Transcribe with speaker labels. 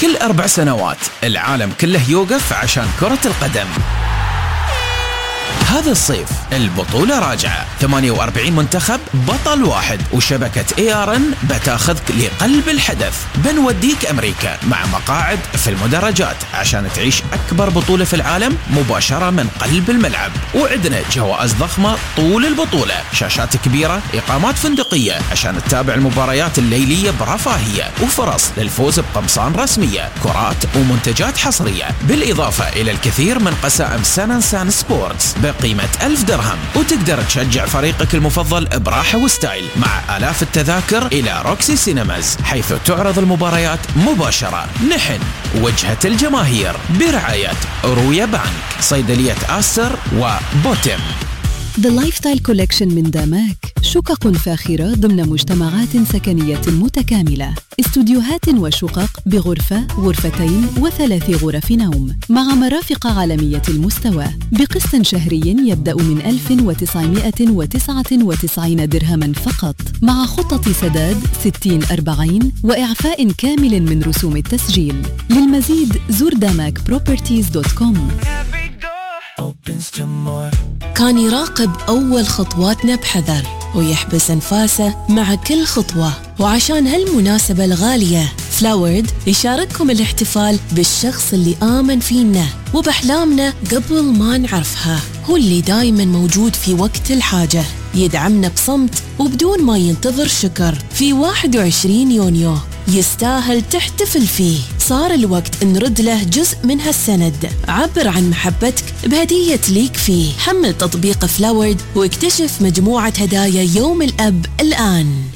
Speaker 1: كل 4 سنوات العالم كله يوقف عشان كرة القدم. هذا الصيف البطولة راجعة، 48 منتخب بطل واحد، وشبكة ARN بتاخذك لقلب الحدث. بنوديك أمريكا مع مقاعد في المدرجات عشان تعيش أكبر بطولة في العالم مباشرة من قلب الملعب، وعندنا جوائز ضخمة طول البطولة، شاشات كبيرة، إقامات فندقية عشان تتابع المباريات الليلية برفاهية، وفرص للفوز بقمصان رسمية، كرات ومنتجات حصرية، بالإضافة إلى الكثير من قسائم سان سبورتس بقيمة 1000 درهم، وتقدر تشجع فريقك المفضل براحة وستايل مع آلاف التذاكر إلى روكسي سينماز، حيث تعرض المباريات مباشرة. نحن وجهة الجماهير برعاية رويا بانك، صيدلية آستر وبوتيم.
Speaker 2: The Lifestyle Collection من داماك، شقق فاخرة ضمن مجتمعات سكنية متكاملة، استوديوهات وشقق بغرفة، غرفتين و3 غرف نوم، مع مرافق عالمية المستوى، بقسط شهري يبدأ من 1999 درهما فقط، مع خطة سداد 60-40 وإعفاء كامل من رسوم التسجيل. للمزيد زور damacproperties.com.
Speaker 3: كان يراقب أول خطواتنا بحذر ويحبس أنفاسه مع كل خطوة، وعشان هالمناسبة الغالية فلاورد يشارككم الاحتفال بالشخص اللي آمن فينا وبأحلامنا قبل ما نعرفها، هو اللي دايما موجود في وقت الحاجة، يدعمنا بصمت وبدون ما ينتظر شكر. في 21 يونيو يستاهل تحتفل فيه، صار الوقت نرد له جزء من هالسند. عبر عن محبتك بهدية ليك فيه. حمل تطبيق فلاورد واكتشف مجموعة هدايا يوم الأب الآن.